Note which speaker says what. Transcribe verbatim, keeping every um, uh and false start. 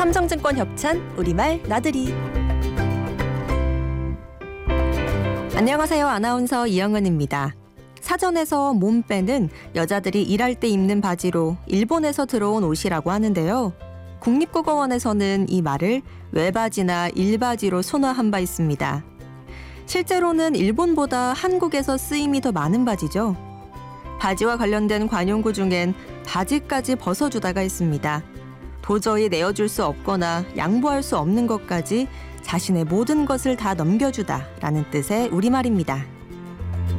Speaker 1: 삼성증권 협찬 우리말 나들이. 안녕하세요. 아나운서 이영은입니다. 사전에서 몸빼는 여자들이 일할 때 입는 바지로 일본에서 들어온 옷이라고 하는데요. 국립국어원에서는 이 말을 외바지나 일바지로 순화한 바 있습니다. 실제로는 일본보다 한국에서 쓰임이 더 많은 바지죠. 바지와 관련된 관용구 중엔 바지까지 벗어주다가 있습니다. 도저히 내어줄 수 없거나 양보할 수 없는 것까지 자신의 모든 것을 다 넘겨주다 라는 뜻의 우리말입니다.